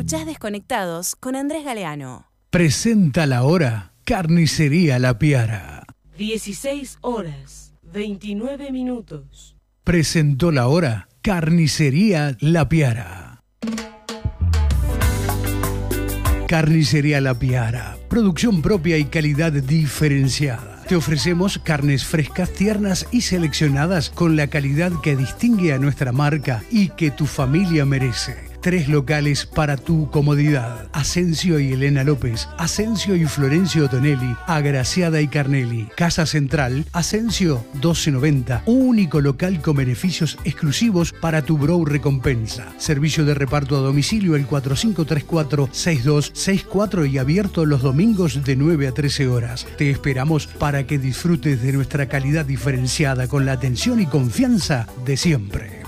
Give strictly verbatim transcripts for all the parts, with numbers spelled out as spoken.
Escuchás Desconectados con Andrés Galeano. Presenta la hora Carnicería La Piara. dieciséis horas, veintinueve minutos. Presentó la hora Carnicería La Piara. Carnicería La Piara. Producción propia y calidad diferenciada. Te ofrecemos carnes frescas, tiernas y seleccionadas con la calidad que distingue a nuestra marca y que tu familia merece. Tres locales para tu comodidad. Asensio y Elena López, Asensio y Florencio Tonelli, Agraciada y Carnelli. Casa Central, Asensio doce noventa. Único local con beneficios exclusivos para tu Brow Recompensa. Servicio de reparto a domicilio el cuatro cinco tres cuatro, seis dos seis cuatro y abierto los domingos de nueve a trece horas. Te esperamos para que disfrutes de nuestra calidad diferenciada con la atención y confianza de siempre.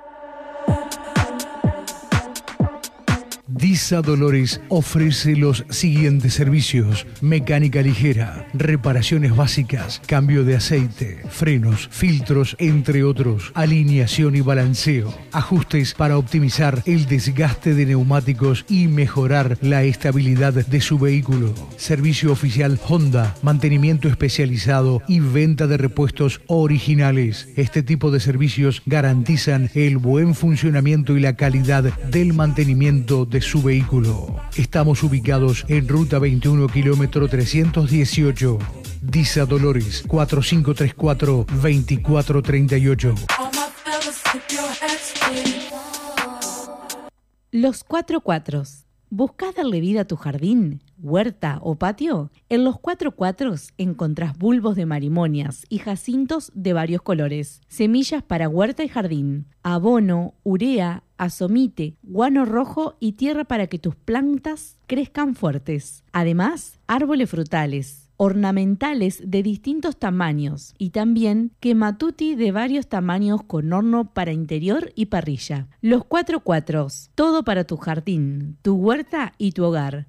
Disa Dolores ofrece los siguientes servicios: mecánica ligera, reparaciones básicas, cambio de aceite, frenos, filtros, entre otros, alineación y balanceo, ajustes para optimizar el desgaste de neumáticos y mejorar la estabilidad de su vehículo, servicio oficial Honda, mantenimiento especializado y venta de repuestos originales. Este tipo de servicios garantizan el buen funcionamiento y la calidad del mantenimiento de su vehículo. Estamos ubicados en Ruta veintiuno, kilómetro trescientos dieciocho. Disa Dolores, cuatro cinco tres cuatro, dos cuatro tres ocho. Los Cuatro Cuatros. ¿Buscás darle vida a tu jardín, huerta o patio? En Los Cuatro Cuatros encontrás bulbos de marimonias y jacintos de varios colores, semillas para huerta y jardín, abono, urea, azomite, guano rojo y tierra para que tus plantas crezcan fuertes. Además, árboles frutales, ornamentales de distintos tamaños y también quematuti de varios tamaños con horno para interior y parrilla. Los Cuatro Cuatros, todo para tu jardín, tu huerta y tu hogar.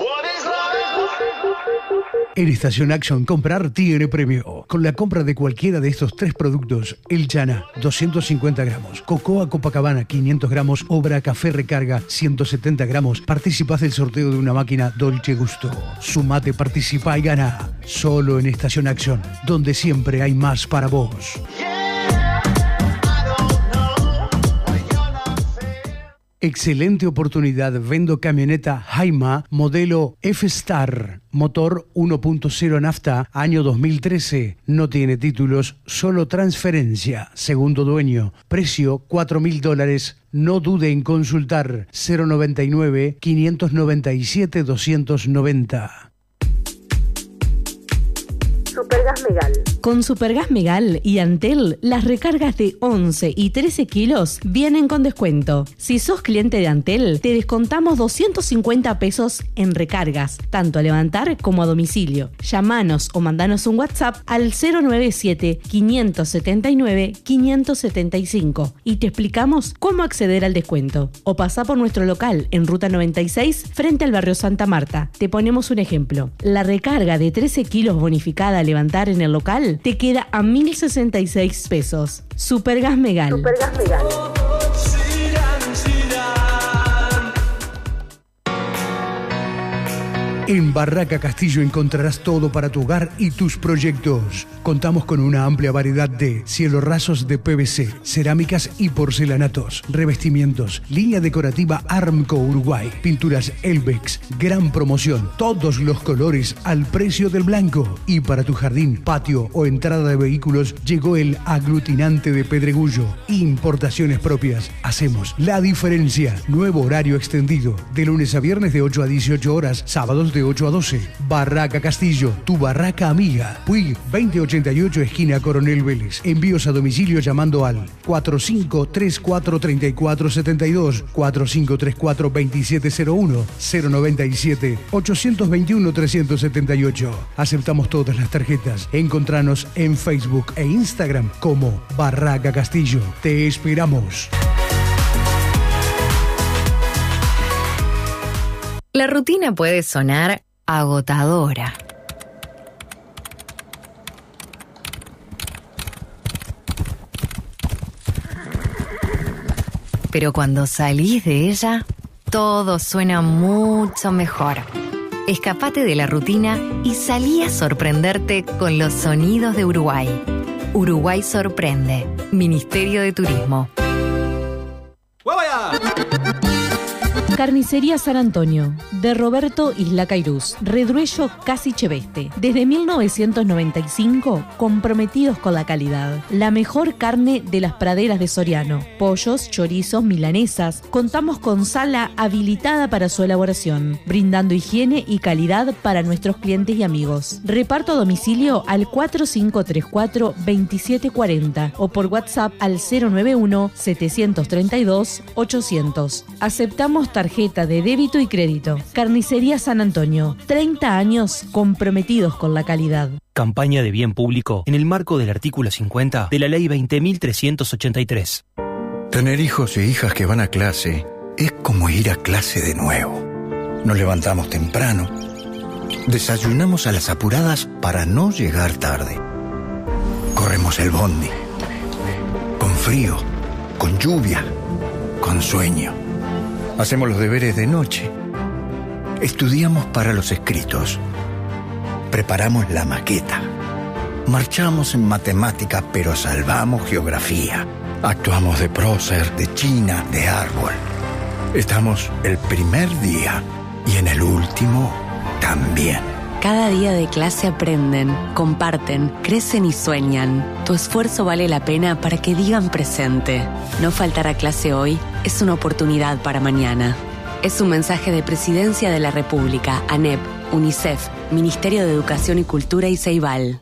En Estación Action, comprar tiene premio. Con la compra de cualquiera de estos tres productos: El Llana, doscientos cincuenta gramos, Cocoa Copacabana, quinientos gramos, Obra Café Recarga, ciento setenta gramos, participás del sorteo de una máquina Dolce Gusto. Sumate, participa y gana. Solo en Estación Action, donde siempre hay más para vos. Excelente oportunidad. Vendo camioneta Jaima modelo F-Star, motor uno punto cero nafta, año dos mil trece. No tiene títulos, solo transferencia. Segundo dueño. Precio cuatro mil dólares. No dude en consultar. cero noventa y nueve, quinientos noventa y siete, doscientos noventa. Supergas Megal. Con Supergas Megal y Antel, las recargas de once y trece kilos vienen con descuento. Si sos cliente de Antel, te descontamos doscientos cincuenta pesos en recargas, tanto a levantar como a domicilio. Llamanos o mandanos un WhatsApp al cero noventa y siete, quinientos setenta y nueve, quinientos setenta y cinco y te explicamos cómo acceder al descuento. O pasá por nuestro local en Ruta noventa y seis, frente al barrio Santa Marta. Te ponemos un ejemplo. La recarga de trece kilos bonificada a levantar en el local te queda a mil sesenta y seis pesos. Supergas Megal. Supergas Megal. En Barraca Castillo encontrarás todo para tu hogar y tus proyectos. Contamos con una amplia variedad de cielos rasos de P V C, cerámicas y porcelanatos, revestimientos, línea decorativa Armco Uruguay, pinturas Elbex, gran promoción, todos los colores al precio del blanco. Y para tu jardín, patio o entrada de vehículos llegó el aglutinante de Pedregullo. Importaciones propias. Hacemos la diferencia. Nuevo horario extendido, de lunes a viernes de ocho a dieciocho horas, sábados de ocho a doce. Barraca Castillo, tu barraca amiga. Puig veinte ochenta y ocho, esquina Coronel Vélez. Envíos a domicilio llamando al cuatro cinco tres cuatro, tres cuatro siete dos, cuatro cinco tres cuatro, dos siete cero uno, cero noventa y siete, ochocientos veintiuno, trescientos setenta y ocho. Aceptamos todas las tarjetas. Encontranos en Facebook e Instagram como Barraca Castillo. Te esperamos. La rutina puede sonar agotadora. Pero cuando salís de ella, todo suena mucho mejor. Escapate de la rutina y salí a sorprenderte con los sonidos de Uruguay. Uruguay sorprende. Ministerio de Turismo. Carnicería San Antonio, de Roberto Isla Cairuz, Redruello Casi Cheveste. Desde mil novecientos noventa y cinco, comprometidos con la calidad. La mejor carne de las praderas de Soriano. Pollos, chorizos, milanesas. Contamos con sala habilitada para su elaboración, brindando higiene y calidad para nuestros clientes y amigos. Reparto a domicilio al cuatro cinco tres cuatro, veintisiete cuarenta o por WhatsApp al cero nueve uno, setecientos treinta y dos, ochocientos. Aceptamos tarjeta de débito y crédito. Carnicería San Antonio, treinta años comprometidos con la calidad. Campaña de bien público en el marco del artículo cincuenta de la Ley veinte mil trescientos ochenta y tres. Tener hijos e hijas que van a clase es como ir a clase de nuevo. Nos levantamos temprano, desayunamos a las apuradas para no llegar tarde. Corremos el bondi, con frío, con lluvia, con sueño. Hacemos los deberes de noche. Estudiamos para los escritos. Preparamos la maqueta. Marchamos en matemática, pero salvamos geografía. Actuamos de prócer, de china, de árbol. Estamos el primer día y en el último también. Cada día de clase aprenden, comparten, crecen y sueñan. Tu esfuerzo vale la pena para que digan presente. No faltar a clase hoy es una oportunidad para mañana. Es un mensaje de Presidencia de la República, ANEP, UNICEF, Ministerio de Educación y Cultura y Ceibal.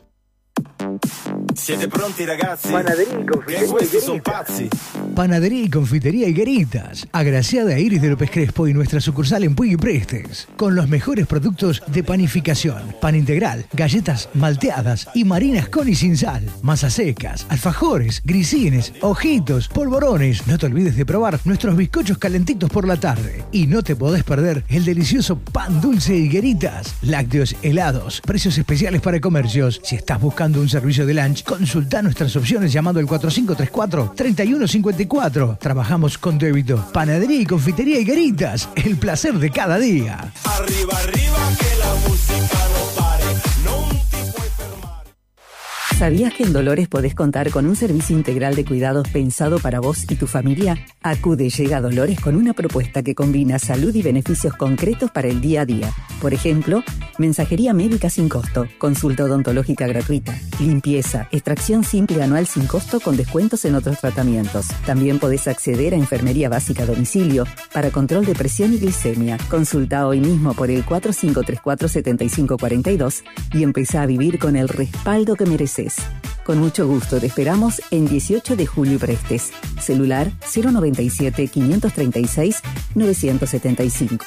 Siete pronti ragazzi. Panadería y confitería questi son pazzi. Panadería y confitería Higueritas, agraciada a Iris de López Crespo y nuestra sucursal en Puig y Prestes, con los mejores productos de panificación, pan integral, galletas malteadas y marinas con y sin sal, masas secas, alfajores, grisines, ojitos, polvorones. No te olvides de probar nuestros bizcochos calentitos por la tarde y no te podés perder el delicioso pan dulce Higueritas, lácteos helados, precios especiales para comercios. Si estás buscando un servicio de lunch, consulta nuestras opciones llamando al cuatro cinco tres cuatro, tres uno cinco cuatro. Trabajamos con débito. Panadería y confitería Higueritas, el placer de cada día. Arriba, arriba, que la música no pare. Non ti puoi fermare. ¿Sabías que en Dolores podés contar con un servicio integral de cuidados pensado para vos y tu familia? Acude Llega a Dolores con una propuesta que combina salud y beneficios concretos para el día a día. Por ejemplo, mensajería médica sin costo, consulta odontológica gratuita, limpieza, extracción simple anual sin costo con descuentos en otros tratamientos. También podés acceder a enfermería básica a domicilio para control de presión y glicemia. Consulta hoy mismo por el cuatro cinco tres cuatro, siete cinco cuatro dos y empezá a vivir con el respaldo que mereces. Con mucho gusto te esperamos en dieciocho de julio y Prestes. Celular cero noventa y siete, quinientos treinta y seis, novecientos setenta y cinco.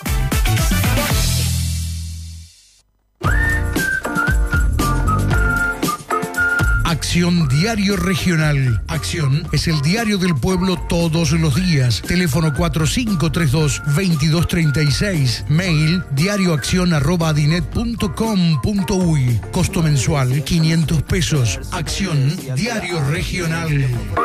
Acción Diario Regional. Acción es el diario del pueblo todos los días. Teléfono cuatro cinco tres dos, veintidós treinta y seis. Mail diarioacción arroba adinet punto com punto uy. Costo mensual quinientos pesos. Acción Diario Regional.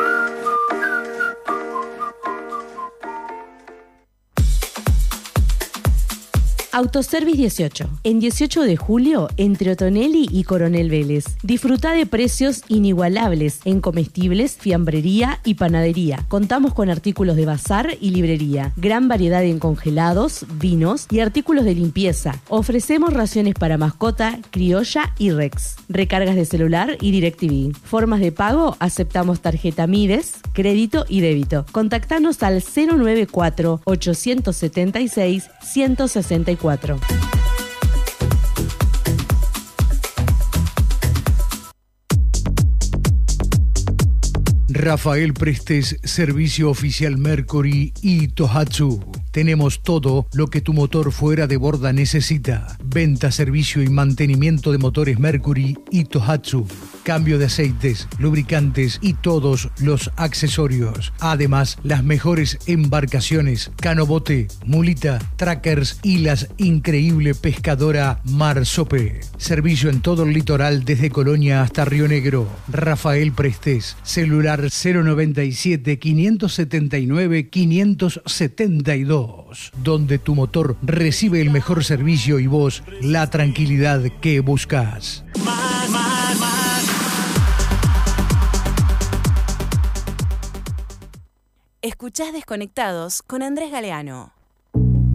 Autoservice dieciocho. En dieciocho de julio, entre Otonelli y Coronel Vélez. Disfruta de precios inigualables en comestibles, fiambrería y panadería. Contamos con artículos de bazar y librería. Gran variedad en congelados, vinos y artículos de limpieza. Ofrecemos raciones para mascota, criolla y Rex. Recargas de celular y DirecTV. Formas de pago, aceptamos tarjeta Mides, crédito y débito. Contactanos al cero nueve cuatro, ochocientos setenta y seis, ciento sesenta y cuatro. Rafael Prestes, Servicio Oficial Mercury y Tohatsu. Tenemos todo lo que tu motor fuera de borda necesita. Venta, servicio y mantenimiento de motores Mercury y Tohatsu. cambio de aceites, lubricantes y todos los accesorios. Además, las mejores embarcaciones, canobote, mulita, trackers y las increíble pescadora Marsope. Servicio en todo el litoral desde Colonia hasta Río Negro. Rafael Prestes, celular cero noventa y siete, quinientos setenta y nueve, quinientos setenta y dos, donde tu motor recibe el mejor servicio y vos la tranquilidad que buscas. Más, más, más. Escuchás Desconectados con Andrés Galeano.